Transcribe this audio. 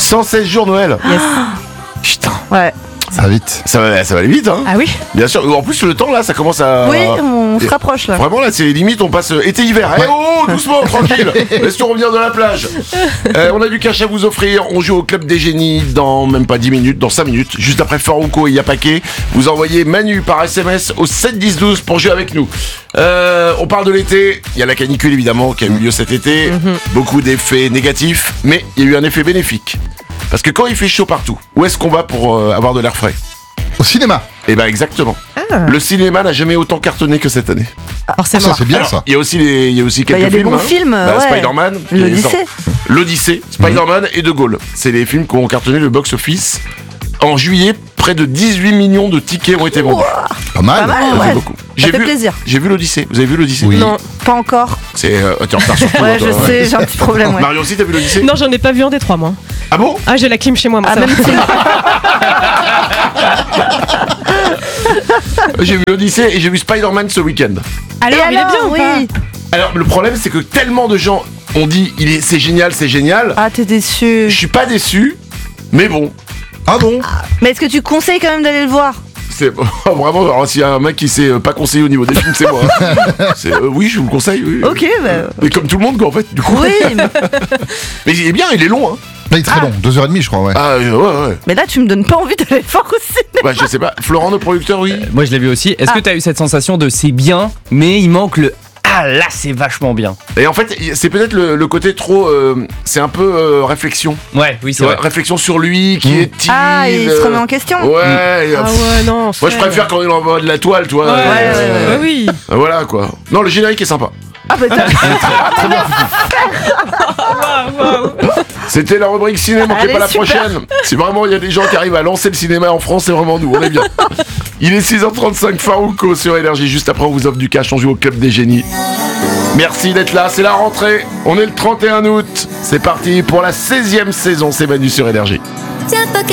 116 jours Noël. Yes. Putain, Ouais. Ça va vite. ça va aller vite, hein. Ah oui. Bien sûr. En plus, le temps là, ça commence à. Oui, on se rapproche là. Vraiment là, c'est limite, on passe été-hiver. Eh oh, doucement, tranquille. Laisse-nous revenir de la plage. On a du cash à vous offrir. On joue au Club des Génies dans même pas 10 minutes, dans 5 minutes. Juste après Farouko et Yapake. Vous envoyez Manu par SMS au 7 10 12 pour jouer avec nous. On parle de l'été. Il y a la canicule évidemment qui a eu lieu cet été. Beaucoup d'effets négatifs, mais il y a eu un effet bénéfique. Parce que quand il fait chaud partout, où est-ce qu'on va pour avoir de l'air frais ? Au cinéma. Eh ben exactement. Le cinéma n'a jamais autant cartonné que cette année. Forcément. Ça, c'est bien Alors, ça. il y a aussi quelques Il y a des films. bons films. Ouais. Spider-Man, qui est L'Odyssée. L'Odyssée, Spider-Man et De Gaulle. C'est les films qui ont cartonné le box-office. En juillet, près de 18 millions de tickets ont été vendus. Pas mal. Pas mal, Ça fait ouais. beaucoup. Ça fait plaisir. J'ai vu l'Odyssée. Vous avez vu l'Odyssée ? Oui. Non, Pas encore. C'est t'es en retard sur tout. Ouais, toi, je sais, j'ai un petit problème. Ouais. Marion aussi, t'as vu l'Odyssée ? non, j'en ai pas vu en Détroit, moi. Ah bon ? Ah, j'ai la clim chez moi, moi. Ah, ça même va. si- J'ai vu l'Odyssée et j'ai vu Spider-Man ce week-end. Alors, il est bien ou pas oui. Alors le problème c'est que tellement de gens ont dit c'est génial, c'est génial. Ah, t'es déçu. Je suis pas déçu, mais bon. Ah bon? Mais est-ce que tu conseilles quand même d'aller le voir? C'est vraiment, alors s'il y a un mec qui s'est pas conseillé au niveau des films, c'est moi. Oui, je vous le conseille. Oui. Ok, bah. Mais comme tout le monde, quoi, en fait, du coup. Oui, Mais il est bien, il est long, hein. Là, il est très long, 2h30 je crois, ouais. Ah, ouais. mais là, tu me donnes pas envie d'aller le voir au cinéma. Bah, je sais pas. Florent, notre producteur, oui. Moi je l'ai vu aussi. Est-ce que t'as eu cette sensation de c'est bien, mais il manque le ah là c'est vachement bien. Et en fait, c'est peut-être le côté trop. C'est un peu réflexion. Ouais, oui Tu c'est vois, vrai. réflexion sur lui, qui est timide. Ah, il se remet en question. Ouais. Ah ouais, non. Moi, je frère. préfère quand il envoie de la toile, tu vois. Ouais, oui. Voilà, quoi. Non, le générique est sympa. Ah, bah, t'as- C'était la rubrique ciné, manquez Allez, pas la super. prochaine. Si vraiment il y a des gens qui arrivent à lancer le cinéma en France, c'est vraiment nous, on est bien. Il est 6h35, Farouko sur Énergie. Juste après, on vous offre du cash, on joue au Club des Génies. Merci d'être là, c'est la rentrée. On est le 31 août. C'est parti pour la 16e saison, c'est Manu sur Énergie. Tiens pas qu'à